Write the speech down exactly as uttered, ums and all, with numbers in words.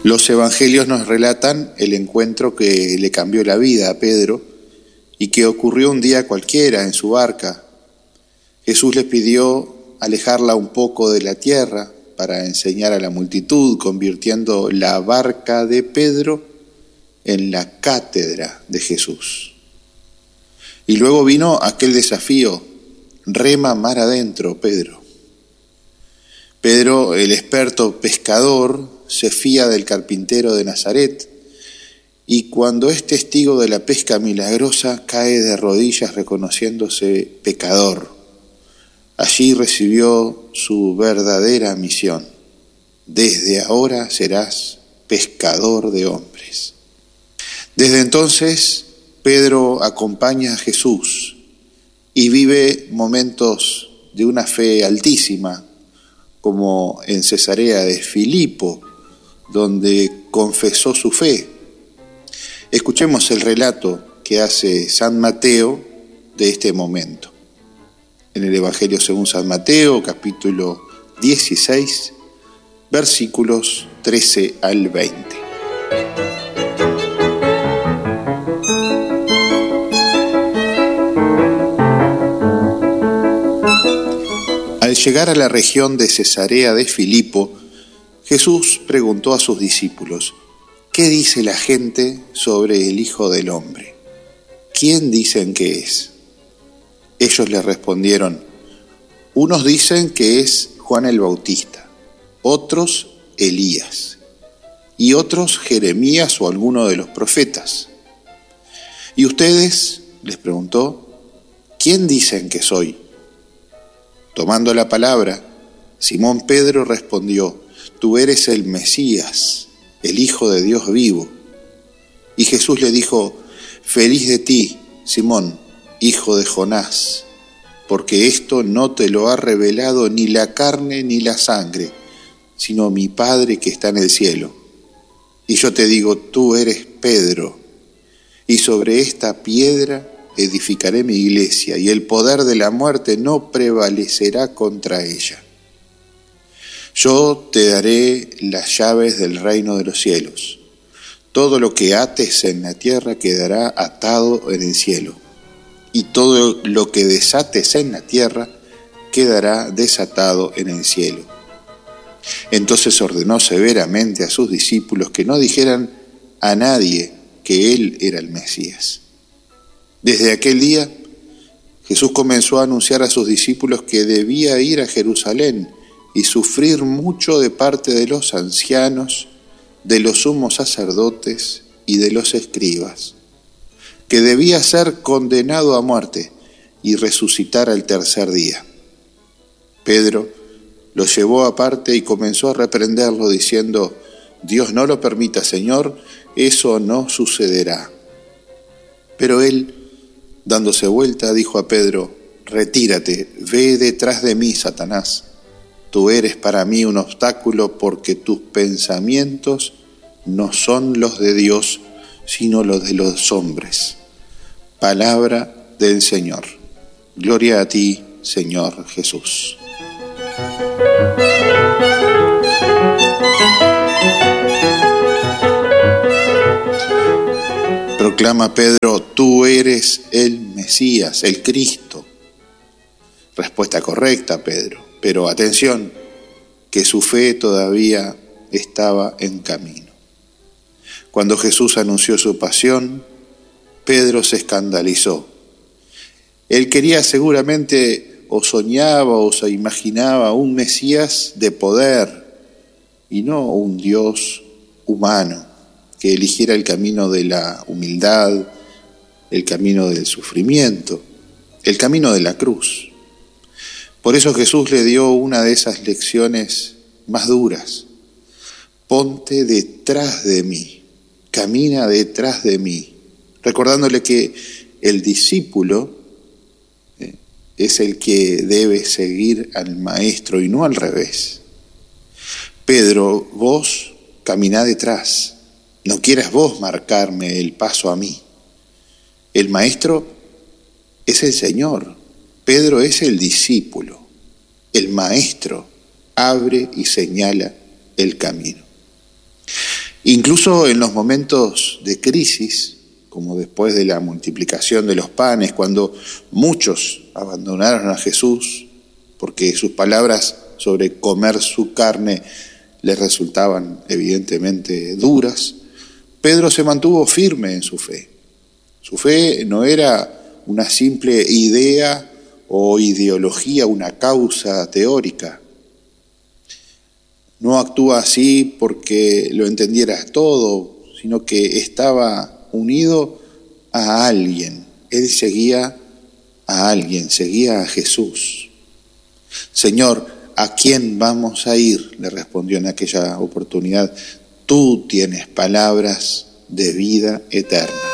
Los evangelios nos relatan el encuentro que le cambió la vida a Pedro y que ocurrió un día cualquiera en su barca. Jesús les pidió alejarla un poco de la tierra para enseñar a la multitud, convirtiendo la barca de Pedro en la cátedra de Jesús. Y luego vino aquel desafío: rema mar adentro, Pedro. Pedro, el experto pescador, se fía del carpintero de Nazaret y cuando es testigo de la pesca milagrosa cae de rodillas reconociéndose pecador. Allí recibió su verdadera misión: desde ahora serás pescador de hombres. Desde entonces Pedro acompaña a Jesús y vive momentos de una fe altísima, como en Cesarea de Filipo, donde confesó su fe. Escuchemos el relato que hace San Mateo de este momento. En el Evangelio según San Mateo, capítulo dieciséis, versículos trece al veinte. Al llegar a la región de Cesarea de Filipo, Jesús preguntó a sus discípulos: ¿qué dice la gente sobre el Hijo del Hombre? ¿Quién dicen que es? Ellos le respondieron: unos dicen que es Juan el Bautista, otros Elías, y otros Jeremías o alguno de los profetas. ¿Y ustedes?, les preguntó, ¿quién dicen que soy? Tomando la palabra, Simón Pedro respondió: tú eres el Mesías, el Hijo de Dios vivo. Y Jesús le dijo: feliz de ti, Simón, hijo de Jonás, porque esto no te lo ha revelado ni la carne ni la sangre, sino mi Padre que está en el cielo. Y yo te digo, tú eres Pedro, y sobre esta piedra edificaré mi iglesia, y el poder de la muerte no prevalecerá contra ella. Yo te daré las llaves del reino de los cielos. Todo lo que ates en la tierra quedará atado en el cielo, y todo lo que desates en la tierra quedará desatado en el cielo. Entonces ordenó severamente a sus discípulos que no dijeran a nadie que él era el Mesías. Desde aquel día, Jesús comenzó a anunciar a sus discípulos que debía ir a Jerusalén y sufrir mucho de parte de los ancianos, de los sumos sacerdotes y de los escribas, que debía ser condenado a muerte y resucitar al tercer día. Pedro lo llevó aparte y comenzó a reprenderlo diciendo: Dios no lo permita, Señor, eso no sucederá. Pero él, dándose vuelta, dijo a Pedro: retírate, ve detrás de mí, Satanás. Tú eres para mí un obstáculo porque tus pensamientos no son los de Dios, sino los de los hombres. Palabra del Señor. Gloria a ti, Señor Jesús. Proclama Pedro: tú eres el Mesías, el Cristo. Respuesta correcta, Pedro, pero atención, que su fe todavía estaba en camino. Cuando Jesús anunció su pasión, Pedro se escandalizó. Él quería seguramente, o soñaba o se imaginaba un Mesías de poder y no un Dios humano que eligiera el camino de la humildad, el camino del sufrimiento, el camino de la cruz. Por eso Jesús le dio una de esas lecciones más duras: ponte detrás de mí, camina detrás de mí, recordándole que el discípulo eh, es el que debe seguir al maestro y no al revés. Pedro, vos caminá detrás. No quieras vos marcarme el paso a mí. El maestro es el Señor. Pedro es el discípulo. El maestro abre y señala el camino. Incluso en los momentos de crisis, como después de la multiplicación de los panes, cuando muchos abandonaron a Jesús, porque sus palabras sobre comer su carne les resultaban evidentemente duras, Pedro se mantuvo firme en su fe. Su fe no era una simple idea o ideología, una causa teórica. No actúa así porque lo entendieras todo, sino que estaba unido a alguien. Él seguía a alguien, seguía a Jesús. Señor, ¿a quién vamos a ir?, le respondió en aquella oportunidad. Tú tienes palabras de vida eterna.